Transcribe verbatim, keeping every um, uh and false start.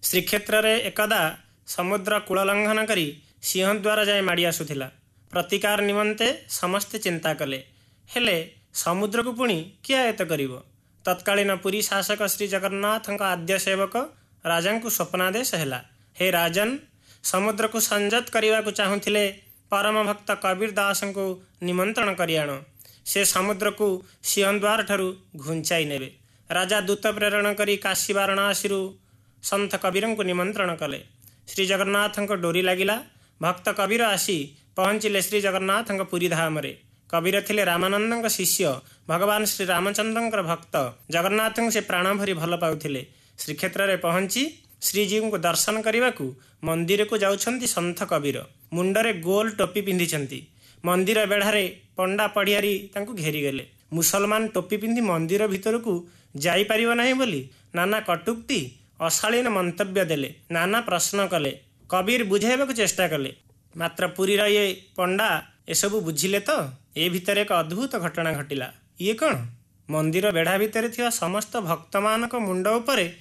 ଶ୍ରୀକ୍ଷେତ୍ରରେ ଏକଦା ସମୁଦ୍ର କୂଳଲଙ୍ଘନ କରି ସିଂହଦ୍ୱାର ଯାଏ ମାଡ଼ି ଆସୁଥିଲା। ପ୍ରତିକାର ନିମନ୍ତେ ସମସ୍ତେ ଚିନ୍ତା କଲେ, ହେଲେ ସମୁଦ୍ରକୁ ପୁଣି କିଏ ଆୟତ୍ତ କରିବ? ତତ୍କାଳୀନ ପୁରୀ ଶାସକ ଶ୍ରୀ ଜଗନ୍ନାଥଙ୍କ ଆଦ୍ୟ ସେବକ ରାଜାଙ୍କୁ ସ୍ୱପ୍ନାଦେଶ ହେଲା, ହେ ରାଜନ୍, ସମୁଦ୍ରକୁ ସଂଯତ କରିବାକୁ ଚାହୁଁଥିଲେ ପରମ ଭକ୍ତ କବୀର ଦାସଙ୍କୁ ନିମନ୍ତ୍ରଣ କରି ଆଣ। ସେ ସମୁଦ୍ରକୁ ସିଂହଦ୍ୱାର ଠାରୁ ଘୁଞ୍ଚାଇ ନେବେ। ରାଜା ଦୂତ ପ୍ରେରଣ କରି କାଶୀ ବାରଣାସୀରୁ ସନ୍ଥ କବୀରଙ୍କୁ ନିମନ୍ତ୍ରଣ କଲେ। ଶ୍ରୀ ଜଗନ୍ନାଥଙ୍କ ଡୋରି ଲାଗିଲା। ଭକ୍ତ କବୀର ଆସି ପହଞ୍ଚିଲେ ଶ୍ରୀ ଜଗନ୍ନାଥଙ୍କ ପୁରୀ ଧାମରେ। କବୀର ଥିଲେ ରାମାନନ୍ଦଙ୍କ ଶିଷ୍ୟ, ଭଗବାନ ଶ୍ରୀ ରାମଚନ୍ଦ୍ରଙ୍କର ଭକ୍ତ। ଜଗନ୍ନାଥଙ୍କୁ ସେ ପ୍ରାଣ ଭରି ଭଲ ପାଉଥିଲେ। ଶ୍ରୀକ୍ଷେତ୍ରରେ ପହଞ୍ଚି ଶ୍ରୀଜୀଉଙ୍କୁ ଦର୍ଶନ କରିବାକୁ ମନ୍ଦିରକୁ ଯାଉଛନ୍ତି ସନ୍ଥ କବୀର। ମୁଣ୍ଡରେ ଗୋଲ ଟୋପି ପିନ୍ଧିଛନ୍ତି। ମନ୍ଦିର ବେଢ଼ାରେ ପଣ୍ଡା ପଢ଼ିଆରୀ ତାଙ୍କୁ ଘେରିଗଲେ। ମୁସଲମାନ ଟୋପି ପିନ୍ଧି ମନ୍ଦିର ଭିତରକୁ ଯାଇପାରିବ ନାହିଁ ବୋଲି ନାନା କଟୁକ୍ତି ଅଶାଳୀନ ମନ୍ତବ୍ୟ ଦେଲେ, ନାନା ପ୍ରଶ୍ନ କଲେ। କବୀର ବୁଝାଇବାକୁ ଚେଷ୍ଟା କଲେ, ମାତ୍ର ପୁରୀର ଇଏ ପଣ୍ଡା ଏସବୁ ବୁଝିଲେ ତ? ଏ ଭିତରେ ଏକ ଅଦ୍ଭୁତ ଘଟଣା ଘଟିଲା। ଇଏ କ'ଣ? ମନ୍ଦିର ବେଢ଼ା ଭିତରେ ଥିବା ସମସ୍ତ ଭକ୍ତମାନଙ୍କ ମୁଣ୍ଡ ଉପରେ